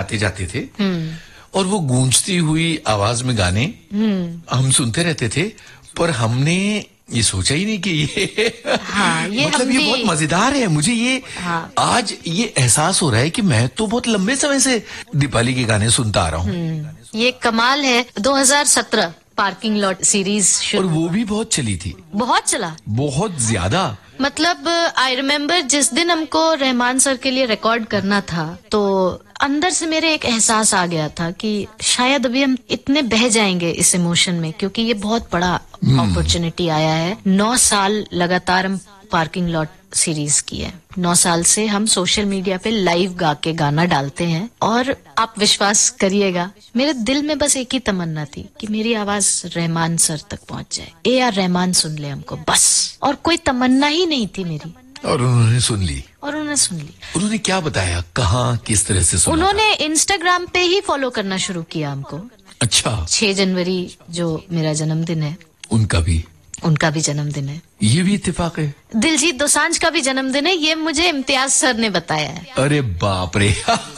आते जाते थे और वो गूंजती हुई आवाज में गाने हम सुनते रहते थे, पर हमने ये सोचा ही नहीं कि ये ये मतलब ये बहुत मजेदार है। मुझे ये आज ये एहसास हो रहा है कि मैं तो बहुत लंबे समय से दीपाली के गाने सुनता आ रहा हूँ। ये कमाल है। 2017 पार्किंग लॉट सीरीज शुरू, और वो भी बहुत चली थी, बहुत चला, बहुत ज्यादा। मतलब आई रिमेम्बर जिस दिन हमको रहमान सर के लिए रिकॉर्ड करना था, तो अंदर से मेरे एक एहसास आ गया था कि शायद अभी हम इतने बह जाएंगे इस इमोशन में, क्योंकि ये बहुत बड़ा अपॉर्चुनिटी आया है। 9 साल लगातार हम पार्किंग लॉट सीरीज की है। 9 साल से हम सोशल मीडिया पे लाइव गा के गाना डालते हैं, और आप विश्वास करिएगा मेरे दिल में बस एक ही तमन्ना थी कि मेरी आवाज रहमान सर तक पहुंच जाए, AR रहमान सुन ले हमको, बस। और कोई तमन्ना ही नहीं थी मेरी, और उन्होंने सुन ली। उन्होंने क्या बताया, कहाँ, किस तरह से सुना? उन्होंने इंस्टाग्राम पे ही फॉलो करना शुरू किया हमको। अच्छा। 6 जनवरी जो मेरा जन्मदिन है, उनका भी जन्मदिन है। ये भी इत्तेफाक है। दिलजीत दोसांझ का भी जन्मदिन है, ये मुझे इम्तियाज सर ने बताया है। अरे बाप रे।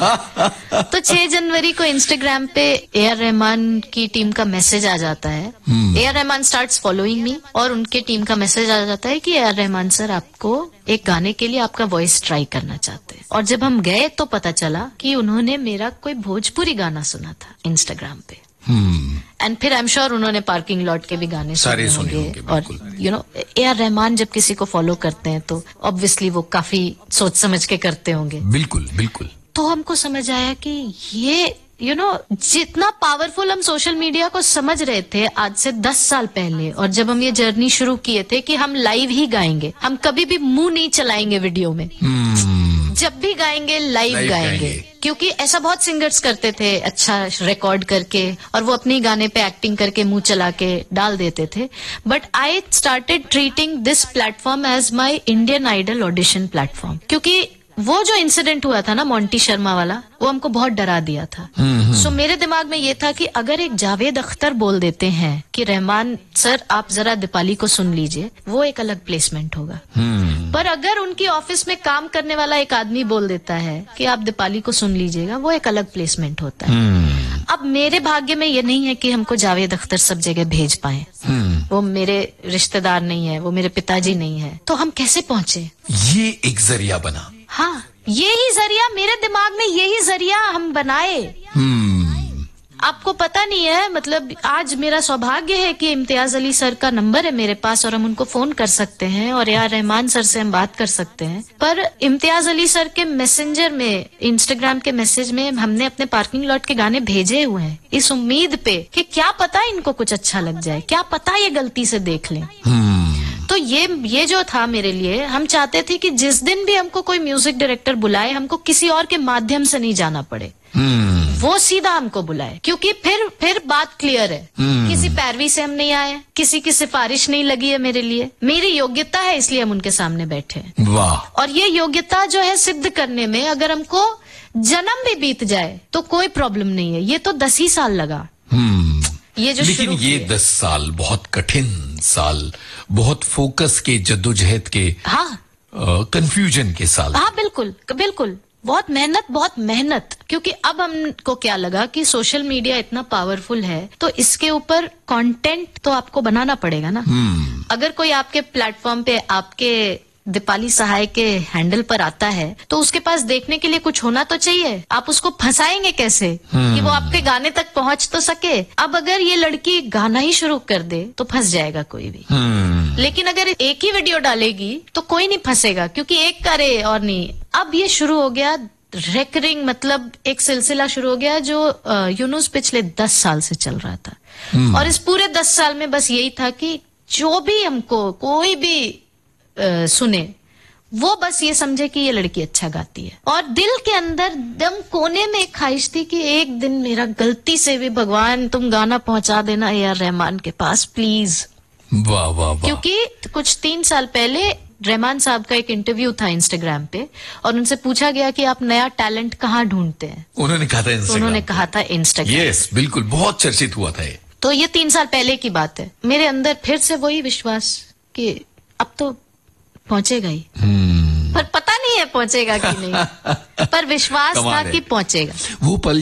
तो 6 जनवरी को इंस्टाग्राम पे AR रहमान की टीम का मैसेज आ जाता है। AR Rahman starts following me, और उनके टीम का मैसेज आ जाता है कि AR रहमान सर आपको एक गाने के लिए आपका वॉइस ट्राई करना चाहते हैं। और जब हम गए तो पता चला कि उन्होंने मेरा कोई भोजपुरी गाना सुना था इंस्टाग्राम पे। एंड फिर आई एम श्योर उन्होंने पार्किंग लॉट के भी गाने सारे सुने होंगे। और AR रहमान जब किसी को फॉलो करते हैं तो ऑब्वियसली वो काफी सोच समझ के करते होंगे। बिल्कुल बिल्कुल। तो हमको समझ आया कि ये जितना पावरफुल हम सोशल मीडिया को समझ रहे थे आज से 10 साल पहले, और जब हम ये जर्नी शुरू किए थे कि हम लाइव ही गाएंगे, हम कभी भी मुंह नहीं चलाएंगे वीडियो में, जब भी गाएंगे लाइव गाएंगे। क्योंकि ऐसा बहुत सिंगर्स करते थे, अच्छा रिकॉर्ड करके और वो अपने गाने पे एक्टिंग करके मुंह चला के डाल देते थे। But I started treating this platform as my Indian idol audition platform, क्योंकि वो जो इंसिडेंट हुआ था ना मोंटी शर्मा वाला, वो हमको बहुत डरा दिया था। सो मेरे दिमाग में ये था कि अगर एक जावेद अख्तर बोल देते हैं कि रहमान सर आप जरा दीपाली को सुन लीजिए, वो एक अलग प्लेसमेंट होगा। पर अगर उनकी ऑफिस में काम करने वाला एक आदमी बोल देता है कि आप दीपाली को सुन लीजिएगा, वो एक अलग प्लेसमेंट होता है। अब मेरे भाग्य में ये नहीं है कि हमको जावेद अख्तर सब जगह भेज पाए, वो मेरे रिश्तेदार नहीं है, वो मेरे पिताजी नहीं है, तो हम कैसे पहुंचे? ये एक जरिया बना। हाँ, यही जरिया मेरे दिमाग में, यही जरिया हम बनाए। आपको पता नहीं है, मतलब आज मेरा सौभाग्य है कि इम्तियाज अली सर का नंबर है मेरे पास और हम उनको फोन कर सकते हैं और AR रहमान सर से हम बात कर सकते हैं। पर इम्तियाज अली सर के मैसेंजर में, इंस्टाग्राम के मैसेज में हमने अपने पार्किंग लॉट के गाने भेजे हुए हैं, इस उम्मीद पे कि क्या पता इनको कुछ अच्छा लग जाए, क्या पता ये गलती से देख लें। तो ये जो था मेरे लिए, हम चाहते थे कि जिस दिन भी हमको कोई म्यूजिक डायरेक्टर बुलाए, हमको किसी और के माध्यम से नहीं जाना पड़े, वो सीधा हमको बुलाए, क्योंकि फिर बात क्लियर है। किसी पैरवी से हम नहीं आए, किसी की सिफारिश नहीं लगी है मेरे लिए, मेरी योग्यता है, इसलिए हम उनके सामने बैठे हैं। वाह। और ये योग्यता जो है सिद्ध करने में अगर हमको जन्म भी बीत जाए तो कोई प्रॉब्लम नहीं है। ये तो 10 ही साल लगा। ये जो लेकिन ये 10 साल बहुत कठिन साल, बहुत फोकस के, जद्दोजहद के, कंफ्यूजन के साल। हाँ बिल्कुल बिल्कुल, बहुत मेहनत। क्योंकि अब हमको क्या लगा कि सोशल मीडिया इतना पावरफुल है, तो इसके ऊपर कंटेंट तो आपको बनाना पड़ेगा ना। अगर कोई आपके प्लेटफॉर्म पे आपके दीपाली सहाय के हैंडल पर आता है तो उसके पास देखने के लिए कुछ होना तो चाहिए। आप उसको फंसाएंगे कैसे कि वो आपके गाने तक पहुंच तो सके। अब अगर ये लड़की गाना ही शुरू कर दे तो फंस जाएगा कोई भी। लेकिन अगर एक ही वीडियो डालेगी तो कोई नहीं फंसेगा, क्योंकि एक करे और नहीं। अब ये शुरू हो गया रेकरिंग, मतलब एक सिलसिला शुरू हो गया जो यूनुस पिछले 10 साल से चल रहा था। और इस पूरे 10 साल में बस यही था कि जो भी हमको कोई भी सुने, वो बस ये समझे कि ये लड़की अच्छा गाती है। और दिल के अंदर दम कोने में एक ख्वाहिश थी कि एक दिन मेरा गलती से भी भगवान तुम गाना पहुंचा देना AR रहमान के पास प्लीज। वाह वाह वाह। क्योंकि कुछ 3 साल पहले रहमान साहब का एक इंटरव्यू था इंस्टाग्राम पे और उनसे पूछा गया कि आप नया टैलेंट कहाँ ढूंढते हैं। उन्होंने कहा था इंस्टाग्राम। यस बिल्कुल, बहुत चर्चित हुआ था ये। तो ये 3 साल पहले की बात है। मेरे अंदर फिर से वही विश्वास कि अब तो पहुंचेगा ही, पर पता नहीं है पहुंचेगा कि नहीं, पर विश्वास था कि पहुंचेगा। वो पल